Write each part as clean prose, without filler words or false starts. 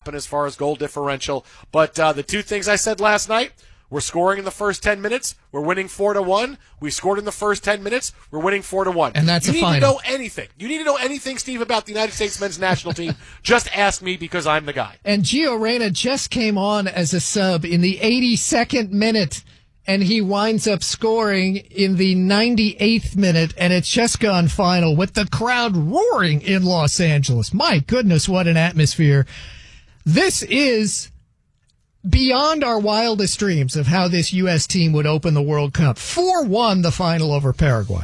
happen as far as goal differential. But the two things I said last night, we're scoring in the first 10 minutes. We're winning 4-1. We scored in the first 10 minutes. We're winning 4-1. And that's a final. You need to know anything. You need to know anything, Steve, about the United States men's national team. Just ask me because I'm the guy. And Gio Reyna just came on as a sub in the 82nd minute, and he winds up scoring in the 98th minute, and it's just gone final with the crowd roaring in Los Angeles. My goodness, what an atmosphere. This is beyond our wildest dreams of how this U.S. team would open the World Cup. 4-1 the final over Paraguay.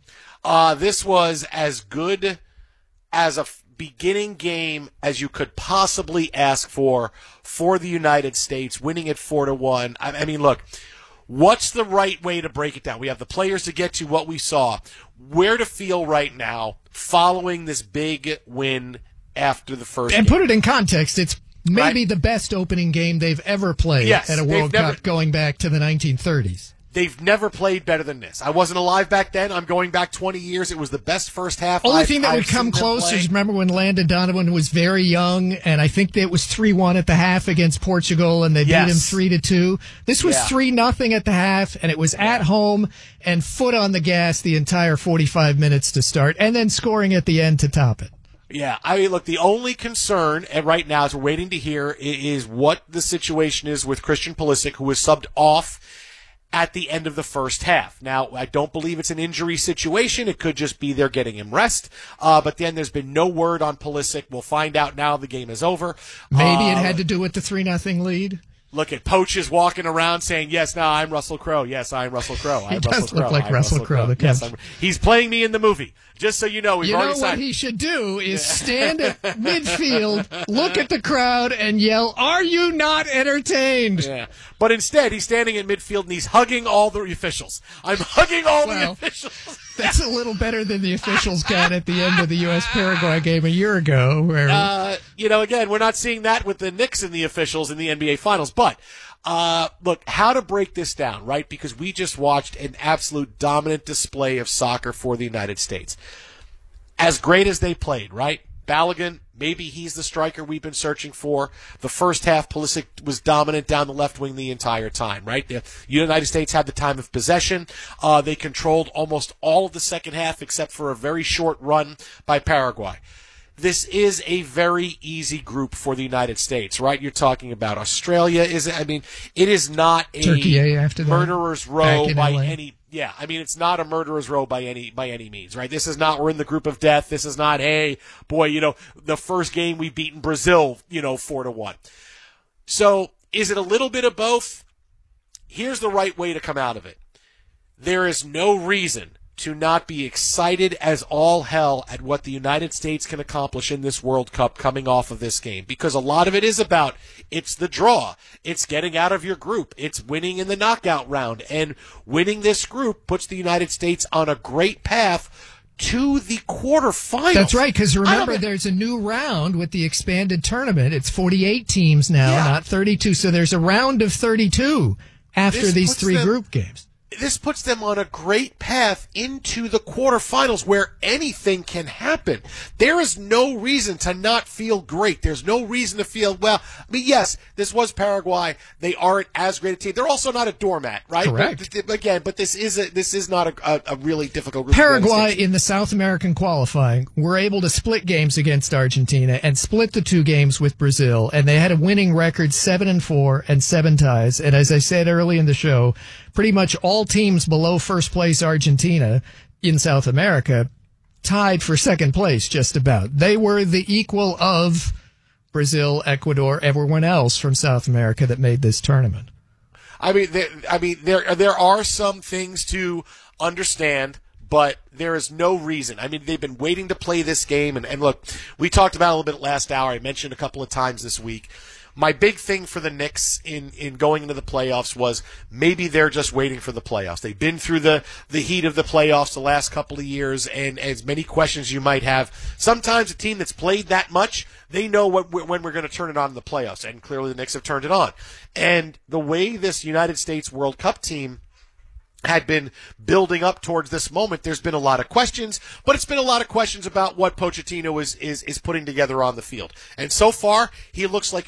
This was as good as a beginning game as you could possibly ask for the United States, winning it 4-1. I mean, look, what's the right way to break it down? We have the players to get to what we saw. Where to feel right now following this big win after the first game. And put it in context, it's maybe the best opening game they've ever played at a World Cup going back to the 1930s. They've never played better than this. I wasn't alive back then. I'm going back 20 years. It was the best first half. Only thing that would come close is remember when Landon Donovan was very young, and I think it was 3-1 at the half against Portugal, and they beat him 3-2. This was 3-0 at the half, and it was at home and foot on the gas the entire 45 minutes to start, and then scoring at the end to top it. Yeah, I mean, look, the only concern right now, as we're waiting to hear, is what the situation is with Christian Pulisic, who was subbed off at the end of the first half. Now, I don't believe it's an injury situation. It could just be they're getting him rest. But then there's been no word on Pulisic. We'll find out now the game is over. Maybe it had to do with the 3-0 lead. Look at Poach is walking around saying, yes, no, I'm Russell Crowe. Yes, I'm Russell Crowe. He does look like Russell Crowe. Yes, he's playing me in the movie. Just so you know, we've already what he should do is stand at midfield, look at the crowd, and yell, "Are you not entertained?" Yeah. But instead, he's standing in midfield and he's hugging all the officials. I'm hugging all the officials. That's a little better than the officials got at the end of the U.S.-Paraguay game a year ago. Where again, we're not seeing that with the Knicks and the officials in the NBA Finals. But look, how to break this down, right? Because we just watched an absolute dominant display of soccer for the United States. As great as they played, right? Balogun, maybe he's the striker we've been searching for. The first half, Pulisic was dominant down the left wing the entire time, right? The United States had the time of possession. They controlled almost all of the second half except for a very short run by Paraguay. This is a very easy group for the United States, right? You're talking about Australia. It is not a Turkey after that, murderer's row by LA. any. Yeah, it's not a murderer's row by any means, right? This is not we're in the group of death. This is not, hey, boy, the first game we beat in Brazil, 4-1. So is it a little bit of both? Here's the right way to come out of it. There is no reason to not be excited as all hell at what the United States can accomplish in this World Cup coming off of this game. Because a lot of it is about, it's the draw. It's getting out of your group. It's winning in the knockout round. And winning this group puts the United States on a great path to the quarterfinals. That's right, because remember, there's a new round with the expanded tournament. It's 48 teams now, not 32. So there's a round of 32 after these three group games. This puts them on a great path into the quarterfinals where anything can happen. There is no reason to not feel great. There's no reason to feel, yes, this was Paraguay. They aren't as great a team. They're also not a doormat, right? Correct. But this is not a really difficult group. Paraguay in the South American qualifying were able to split games against Argentina and split the two games with Brazil, and they had a winning record 7-4 and 7 ties. And as I said early in the show, pretty much all teams below first place Argentina in South America tied for second place just about. They were the equal of Brazil, Ecuador, everyone else from South America that made this tournament. There are some things to understand, but there is no reason. They've been waiting to play this game. And look, we talked about it a little bit last hour. I mentioned a couple of times this week. My big thing for the Knicks in going into the playoffs was maybe they're just waiting for the playoffs. They've been through the heat of the playoffs the last couple of years, and as many questions you might have, sometimes a team that's played that much, they know when we're going to turn it on in the playoffs, and clearly the Knicks have turned it on. And the way this United States World Cup team had been building up towards this moment, there's been a lot of questions, but it's been a lot of questions about what Pochettino is putting together on the field. And so far, he looks like